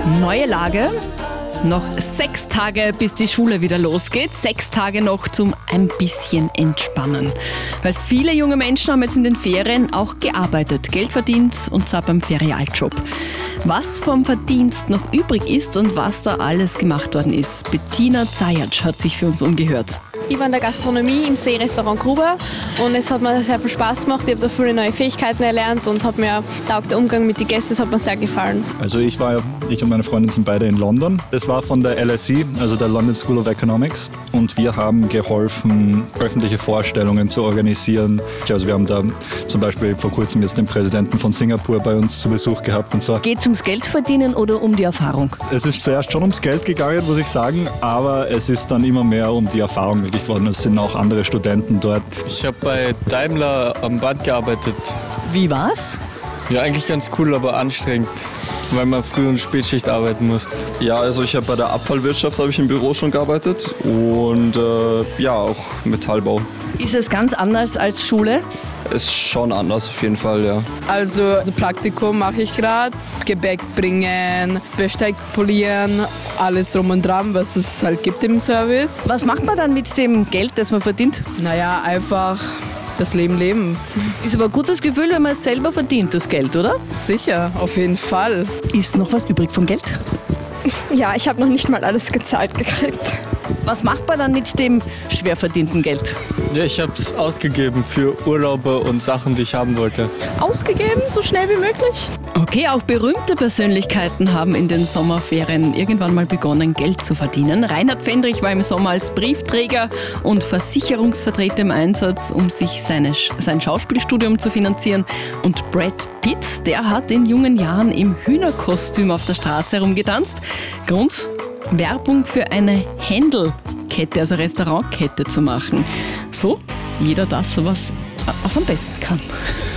Neue Lage. Noch 6 Tage, bis die Schule wieder losgeht. 6 Tage noch zum ein bisschen entspannen. Weil viele junge Menschen haben jetzt in den Ferien auch gearbeitet, Geld verdient und zwar beim Ferialjob. Was vom Verdienst noch übrig ist und was da alles gemacht worden ist, Bettina Zajatsch hat sich für uns umgehört. Ich war in der Gastronomie im Seerestaurant Gruber und es hat mir sehr viel Spaß gemacht. Ich habe da viele neue Fähigkeiten erlernt und hat mir taugt der Umgang mit den Gästen, das hat mir sehr gefallen. Also ich und meine Freundin sind beide in London. Das war von der LSE, also der London School of Economics. Und wir haben geholfen, öffentliche Vorstellungen zu organisieren. Also wir haben da zum Beispiel vor kurzem jetzt den Präsidenten von Singapur bei uns zu Besuch gehabt und so. Geht es ums Geld verdienen oder um die Erfahrung? Es ist zuerst schon ums Geld gegangen, muss ich sagen, aber es ist dann immer mehr um die Erfahrung wirklich geworden. Es sind auch andere Studenten dort. Ich habe bei Daimler am Band gearbeitet. Wie war's? Ja, eigentlich ganz cool, aber anstrengend, weil man Früh- und Spätschicht arbeiten muss. Ja, also ich habe bei der Abfallwirtschaft im Büro schon gearbeitet und auch Metallbau. Ist es ganz anders als Schule? Ist schon anders auf jeden Fall, ja. Also Praktikum mache ich gerade, Gebäck bringen, Besteck polieren, alles drum und dran, was es halt gibt im Service. Was macht man dann mit dem Geld, das man verdient? Naja, einfach das Leben leben. Ist aber ein gutes Gefühl, wenn man es selber verdient, das Geld, oder? Sicher, auf jeden Fall. Ist noch was übrig vom Geld? Ja, ich habe noch nicht mal alles gezahlt gekriegt. Was macht man dann mit dem schwer verdienten Geld? Ja, ich habe es ausgegeben für Urlaube und Sachen, die ich haben wollte. Ausgegeben, so schnell wie möglich. Okay, auch berühmte Persönlichkeiten haben in den Sommerferien irgendwann mal begonnen, Geld zu verdienen. Reinhard Fendrich war im Sommer als Briefträger und Versicherungsvertreter im Einsatz, um sich sein Schauspielstudium zu finanzieren. Und Brad Pitt, der hat in jungen Jahren im Hühnerkostüm auf der Straße herumgetanzt. Grund? Werbung für eine Händelkette, also Restaurantkette zu machen. So, jeder das, was am besten kann.